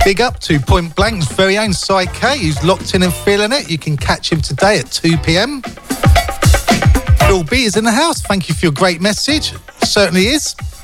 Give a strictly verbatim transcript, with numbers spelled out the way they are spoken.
Big up to Point Blank's very own Cy K, who's locked in and feeling it. You can catch him today at two p.m. Phil B is in the house. Thank you for your great message. Certainly is.